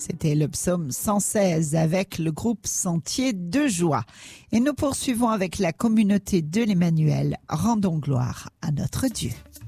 C'était le psaume 116 avec le groupe Sentier de Joie. Et nous poursuivons avec la communauté de l'Emmanuel. Rendons gloire à notre Dieu.